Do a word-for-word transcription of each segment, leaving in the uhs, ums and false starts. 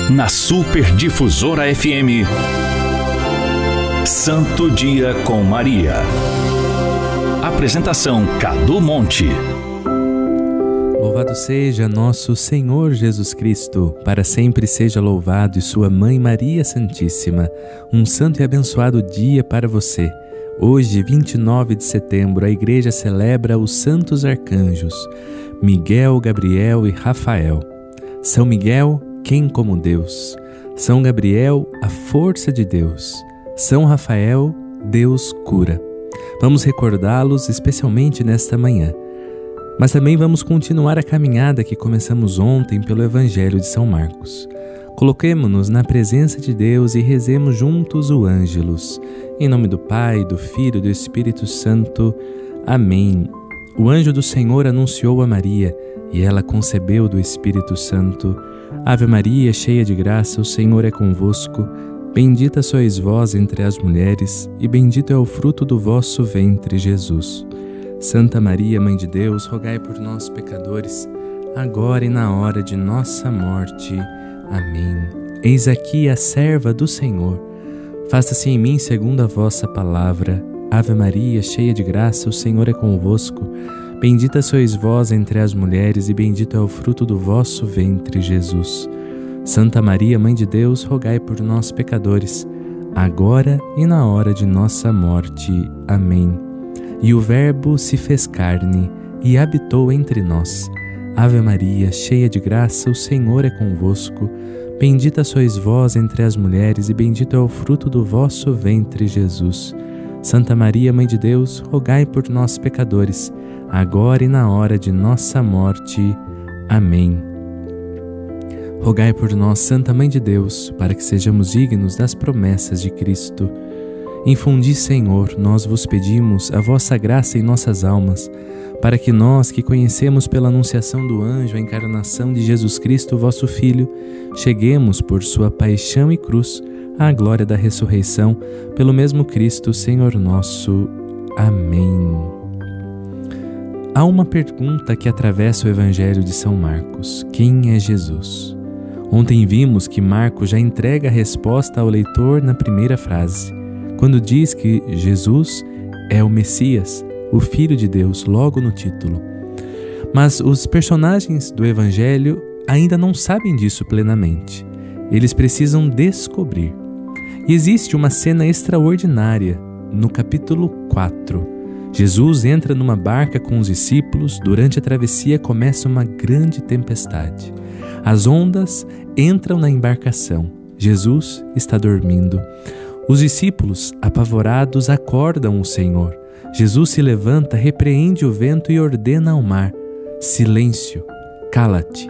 Na Super Difusora F M, Santo Dia com Maria. Apresentação Cadu Monte. Louvado seja nosso Senhor Jesus Cristo, para sempre seja louvado, e sua Mãe Maria Santíssima. Um santo e abençoado dia para você. Hoje, vinte e nove de setembro, a Igreja celebra os santos arcanjos, Miguel, Gabriel e Rafael. São Miguel, quem como Deus? São Gabriel, a força de Deus. São Rafael, Deus cura. Vamos recordá-los especialmente nesta manhã. Mas também vamos continuar a caminhada que começamos ontem pelo Evangelho de São Marcos. Coloquemo-nos na presença de Deus e rezemos juntos o Ângelus. Em nome do Pai, do Filho e do Espírito Santo. Amém. O anjo do Senhor anunciou a Maria, e ela concebeu do Espírito Santo. Ave Maria, cheia de graça, o Senhor é convosco. Bendita sois vós entre as mulheres, e bendito é o fruto do vosso ventre, Jesus. Santa Maria, Mãe de Deus, rogai por nós, pecadores, agora e na hora de nossa morte. Amém. Eis aqui a serva do Senhor. Faça-se em mim segundo a vossa palavra. Ave Maria, cheia de graça, o Senhor é convosco. Bendita sois vós entre as mulheres, e bendito é o fruto do vosso ventre, Jesus. Santa Maria, Mãe de Deus, rogai por nós, pecadores, agora e na hora de nossa morte. Amém. E o Verbo se fez carne e habitou entre nós. Ave Maria, cheia de graça, o Senhor é convosco. Bendita sois vós entre as mulheres, e bendito é o fruto do vosso ventre, Jesus. Santa Maria, Mãe de Deus, rogai por nós, pecadores, agora e na hora de nossa morte. Amém. Rogai por nós, Santa Mãe de Deus, para que sejamos dignos das promessas de Cristo. Infundi, Senhor, nós vos pedimos, a vossa graça em nossas almas, para que nós, que conhecemos pela anunciação do anjo a encarnação de Jesus Cristo, vosso Filho, cheguemos por sua paixão e cruz à glória da ressurreição, pelo mesmo Cristo, Senhor nosso. Amém. Há uma pergunta que atravessa o Evangelho de São Marcos: quem é Jesus? Ontem vimos que Marcos já entrega a resposta ao leitor na primeira frase, quando diz que Jesus é o Messias, o Filho de Deus, logo no título. Mas os personagens do Evangelho ainda não sabem disso plenamente. Eles precisam descobrir. E existe uma cena extraordinária no capítulo quatro. Jesus entra numa barca com os discípulos. Durante a travessia começa uma grande tempestade. As ondas entram na embarcação. Jesus está dormindo. Os discípulos, apavorados, acordam o Senhor. Jesus se levanta, repreende o vento e ordena ao mar: silêncio, cala-te.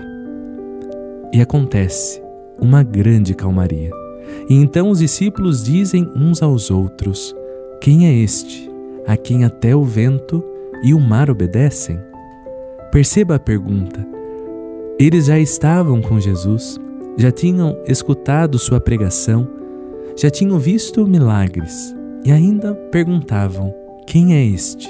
E acontece uma grande calmaria. E então os discípulos dizem uns aos outros: quem é este, a quem até o vento e o mar obedecem? Perceba a pergunta. Eles já estavam com Jesus, já tinham escutado sua pregação, já tinham visto milagres e ainda perguntavam: quem é este?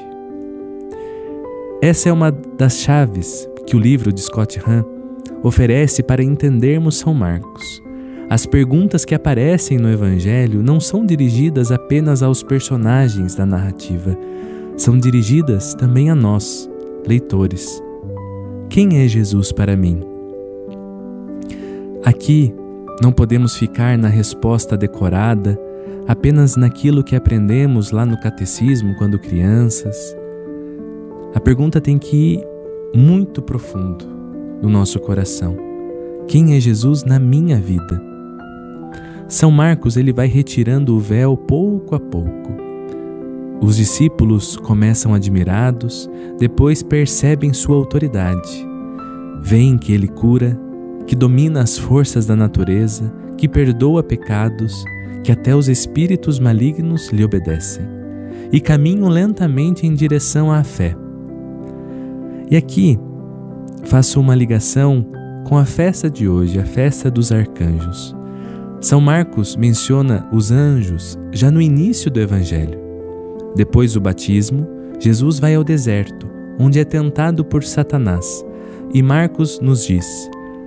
Essa é uma das chaves que o livro de Scott Hahn oferece para entendermos São Marcos. As perguntas que aparecem no Evangelho não são dirigidas apenas aos personagens da narrativa, são dirigidas também a nós, leitores. Quem é Jesus para mim? Aqui não podemos ficar na resposta decorada, apenas naquilo que aprendemos lá no catecismo quando crianças. A pergunta tem que ir muito profundo no nosso coração. Quem é Jesus na minha vida? São Marcos ele vai retirando o véu pouco a pouco. Os discípulos começam admirados, depois percebem sua autoridade. Veem que ele cura, que domina as forças da natureza, que perdoa pecados, que até os espíritos malignos lhe obedecem, e caminham lentamente em direção à fé. E aqui faço uma ligação com a festa de hoje, a festa dos arcanjos. São Marcos menciona os anjos já no início do Evangelho. Depois do batismo, Jesus vai ao deserto, onde é tentado por Satanás. E Marcos nos diz: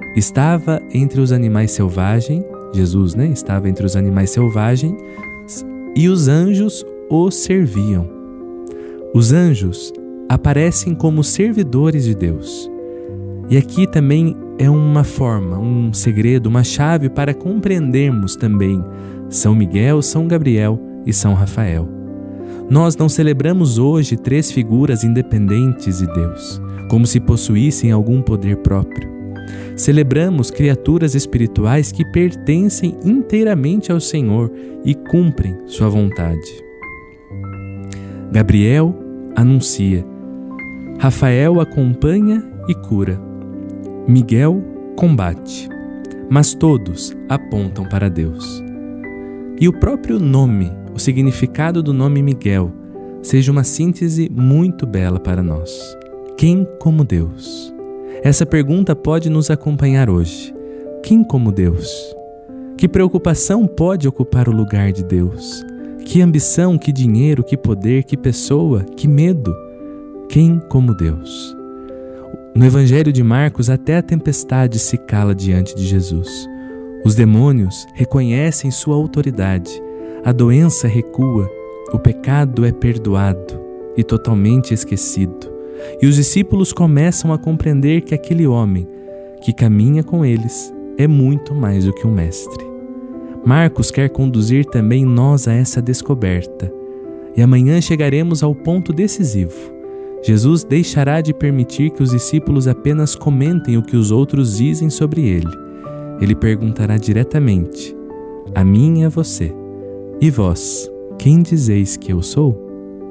Estava entre os animais selvagens, Jesus, né? Estava entre os animais selvagens e os anjos o serviam. Os anjos aparecem como servidores de Deus. E aqui também é uma forma, um segredo, uma chave para compreendermos também São Miguel, São Gabriel e São Rafael. Nós não celebramos hoje três figuras independentes de Deus, como se possuíssem algum poder próprio. Celebramos criaturas espirituais que pertencem inteiramente ao Senhor e cumprem sua vontade. Gabriel anuncia, Rafael acompanha e cura, Miguel combate, mas todos apontam para Deus. E o próprio nome, o significado do nome Miguel, seja uma síntese muito bela para nós. Quem como Deus? Essa pergunta pode nos acompanhar hoje. Quem como Deus? Que preocupação pode ocupar o lugar de Deus? Que ambição, que dinheiro, que poder, que pessoa, que medo? Quem como Deus? No Evangelho de Marcos, até a tempestade se cala diante de Jesus. Os demônios reconhecem sua autoridade, a doença recua, o pecado é perdoado e totalmente esquecido. E os discípulos começam a compreender que aquele homem que caminha com eles é muito mais do que um mestre. Marcos quer conduzir também nós a essa descoberta. E amanhã chegaremos ao ponto decisivo. Jesus deixará de permitir que os discípulos apenas comentem o que os outros dizem sobre ele. Ele perguntará diretamente, a mim e a você, e vós, quem dizeis que eu sou?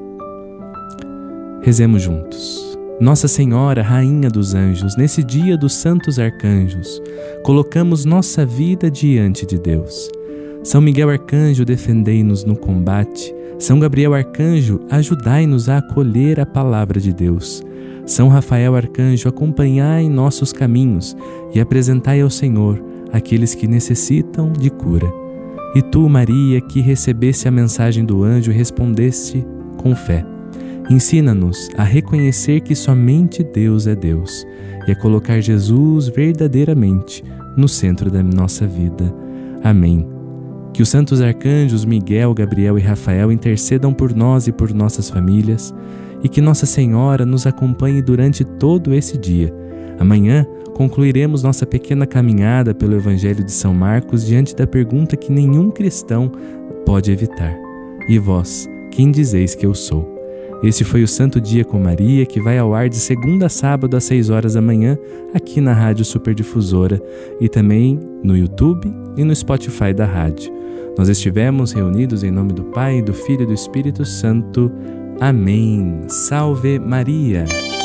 Rezemos juntos. Nossa Senhora, Rainha dos Anjos, nesse dia dos santos arcanjos, colocamos nossa vida diante de Deus. São Miguel Arcanjo, defendei-nos no combate. São Gabriel Arcanjo, ajudai-nos a acolher a palavra de Deus. São Rafael Arcanjo, acompanhai nossos caminhos e apresentai ao Senhor aqueles que necessitam de cura. E tu, Maria, que recebeste a mensagem do anjo, respondeste com fé. Ensina-nos a reconhecer que somente Deus é Deus e a colocar Jesus verdadeiramente no centro da nossa vida. Amém. Que os santos arcanjos Miguel, Gabriel e Rafael intercedam por nós e por nossas famílias e que Nossa Senhora nos acompanhe durante todo esse dia. Amanhã concluiremos nossa pequena caminhada pelo Evangelho de São Marcos diante da pergunta que nenhum cristão pode evitar. E vós, quem dizeis que eu sou? Este foi o Santo Dia com Maria, que vai ao ar de segunda a sábado às seis horas da manhã, aqui na Rádio Superdifusora e também no YouTube e no Spotify da rádio. Nós estivemos reunidos em nome do Pai, do Filho e do Espírito Santo. Amém. Salve Maria!